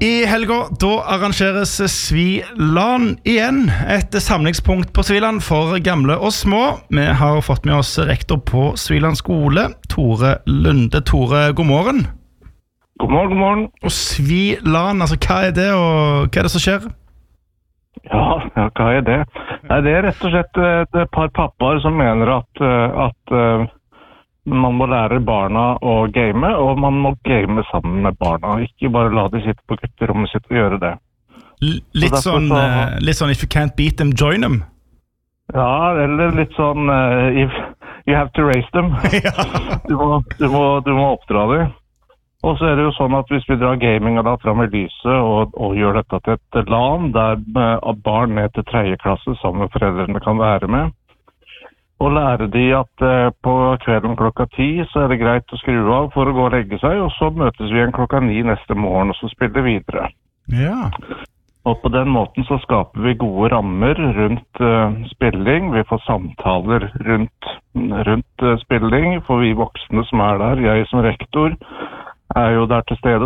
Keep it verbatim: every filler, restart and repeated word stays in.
I helga, da arrangeres Sviland igjen, et samlingspunkt på Sviland for gamle og små. Vi har fått med oss rektor på Sviland skole, Tore Lunde. Tore, god morgen. God morgen, god morgen. Og Sviland, altså hva er det, og hva er det som skjer? Ja, ja hva er det? Nei, det er rett og slett et par pappaer som mener at, at man må lære barna å game, og man må game sammen med barna. Ikke bare la de sitte på gutterommet sitt og gjøre det. L- litt, sånn, så, litt sånn if you can't beat them, join them? Ja, eller litt sånn uh, if you have to raise them. du, må, du, må, du må oppdra dem. Og så er det jo sånn at hvis vi drar gaminga da fram i lyset og, og gjør dette til et LAN der uh, barn ned til tredje klasse sammen med foreldrene kan være med, og lære de at uh, på kvelden klokka ti så er det greit å skru av for å gå og legge seg, og så møtes vi igjen klokka ni neste morgen og så spiller vi videre. Ja. Og på den måten så skaper vi gode rammer rundt uh, spilling, vi får samtaler rundt, rundt uh, spilling, for vi voksne som er der, jeg som rektor er jo der til stede.